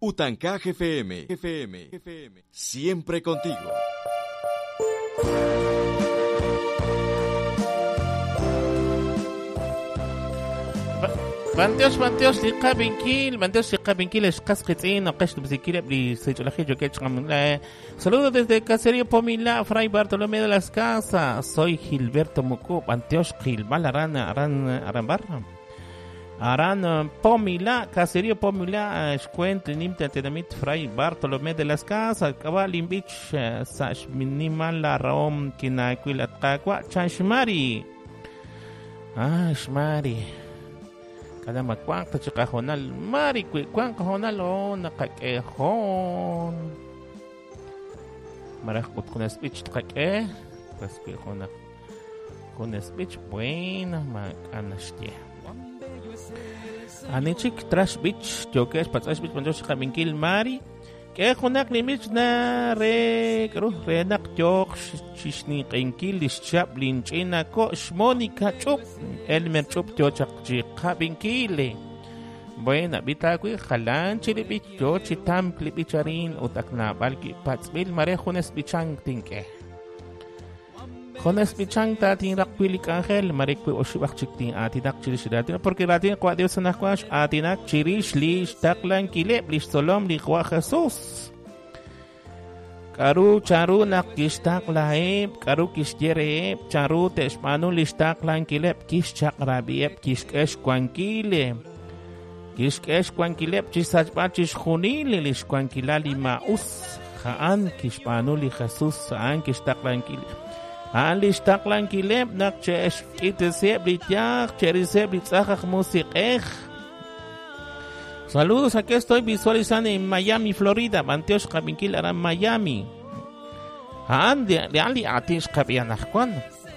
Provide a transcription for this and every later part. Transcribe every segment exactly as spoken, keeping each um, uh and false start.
Utancaj F M, F M, F M, siempre contigo. Banteos, banteos, liqa binkil, banteos, liqa binkil, escas qitzin, oqesh tubzikil, bli secholaje, yo que chamula. Saludos desde Caserío Pomila, Fray Bartolomé de las Casas. Soy Gilberto Mucu, banteos, Gilbal, Aran, Aran, Aran Barra. Aran Pomila, Caserío Pomila, Escuent, Nimta, Tenamit, Fray Bartolomé de las Casas, Cabalin Beach, Sash Minimal, La Raom, Kinaquila, Taqua, Chanshmari. Ah, Shmari. Kada magkwang ta chika honal mari kwi kwang honal o nakakehon marakot ko na speech takake pas kwi hona ko na speech buena makanashtia anichik trash beach jokes patrash beach manjo sa kaminkil mari ke honak limit na re karo renak jok chishni qinkil lishap linchina ko shmonika chup elmer chup jochak chi qabinkile buena bitakui khalan chili bicho chitam klipicharin utakna balki patsbil mare khones bichang tinke khones bichang ta tin rakpilik angel mare ku oshibak chiktin atinak chirish datin porque latin kwa dios na kwash atinak chirish lish taklan kile lish solom li kwa jesus Karu charu nak kistak laib, karu kisjere, charu tespanu listak lankilep, kischak rabiep, kiskesh kwankile. Kiskesh kwankilep, chisachpa chishunili lish kwankilali maus. Haan kispanu li Jesus, haan kistak lankile. Haan listak lankilep, nak chesh kitesep lityak, cherisep litzakak musikech. Saludos, aquí estoy visualizando en Miami, Florida. Banteos Kabinkil era Miami. Andi, de ali atis kabianakwan.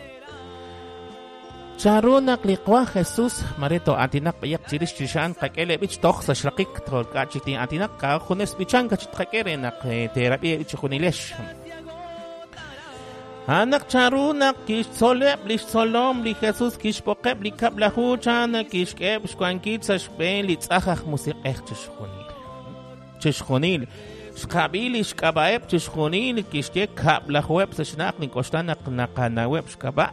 Charunak liqwa Jesus, marito atinak payak chiris chishan kakele bich toch sa shlakik tol kachitin atinak ka khunes bichan kachit kakere nak terapi bich khunilesh. Anak charunak kish soleb lish solom li Jesus kish pokeb li kab lahu chana kish keb shkwankit sa shben li tzachach musiqech chishkhunil chishkhunil shkabil shkabaeb chishkhunil kish ke kab lahu web sa shnak ni koshtanak nakana web shkaba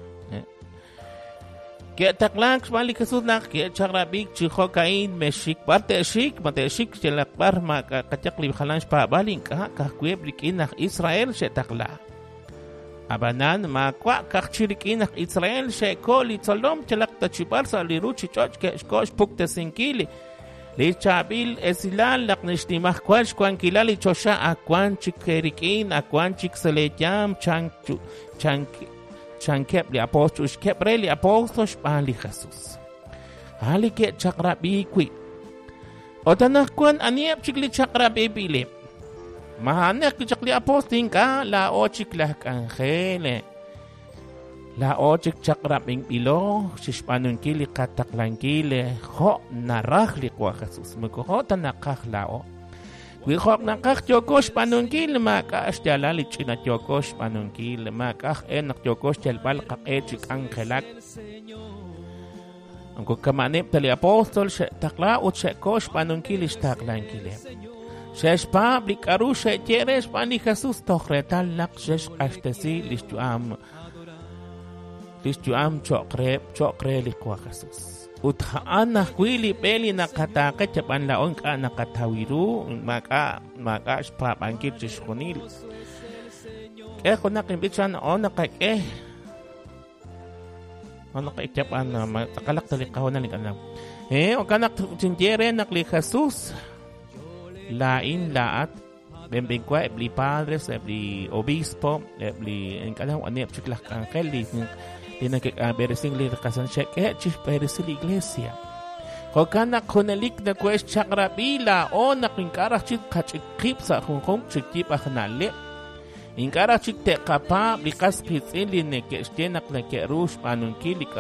ke taklak shbali Jesus nak ke charabik chihokain meshik parte shik mate shik chelakbar ma kachak li khalan shpa balin ka ka kweb likinak Israel shetakla Abanan makwa kakchirikinak Israel shekoli tsolom chelak tachibar sa liruchi choch ke shkosh pukte sinkili li chabil esilal laknishtimah kwal shkwankilali chosha akwan chikerikin akwan chikselejam chanchu chank chankep li apostol shkebre li apostol shpali Jesus hali ke chakrabi kwi otanakwan aniep chikli chakrabi bilip Mahanek chakli aposting ka la ochik lah kanghele la ochik chakraping pilo sispanun kili kataklan kili ho narah li kwa Jesus mko ho tanakah lao wi hok nakah jokosh panun kili maka asjalali china jokosh panun kili maka enak jokosh jalbal kak echik anghelak angko kamanip tali apostol takla ut shekosh panun kili staklan kili Shesh public arusha cheres pani Jesus tohretal lak shesh ashtesi listuam listuam chokre chokre likwa Jesus uthaan na kwili peli nakatake chapan laon ka nakatawiru maka maka shpa bangkit chishkunil eh konak imbichan on nakake on nakake chapan takalak talikaw na lingan eh o kanak chinjere nakli Jesus lain laat bembengkwa ebli padres ebli obispo ebli engkadang ane chiklah angkel di di nak beresing li kasan check eh chif beresil iglesia ko kana konelik na kwes chakrabila o nakingkarah chik kachikip sa kung kung chikip akhnale ingkarah chik te kapa likas pitsin li ne ke stenak na ke rush panun kilik